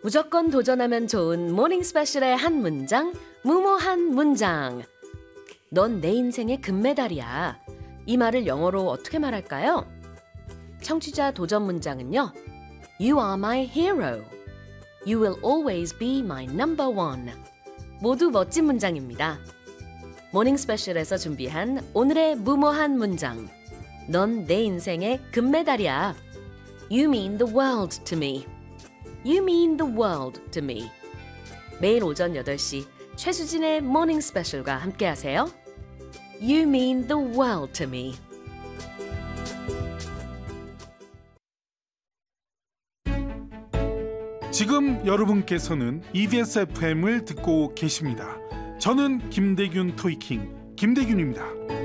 무조건 도전하면 좋은 모닝 스페셜의 한 문장, 무모한 문장. 넌 내 인생의 금메달이야. 이 말을 영어로 어떻게 말할까요? 청취자 도전 문장은요. You are my hero. You will always be my number one. 모두 멋진 문장입니다. 모닝 스페셜에서 준비한 오늘의 무모한 문장. 넌 내 인생의 금메달이야. You mean the world to me. You mean the world to me. 매일 오전 8시 최수진의 모닝 스페셜과 함께하세요. You mean the world to me. 지금 여러분께서는 EBS FM을 듣고 계십니다. 저는 김대균 토이킹 김대균입니다.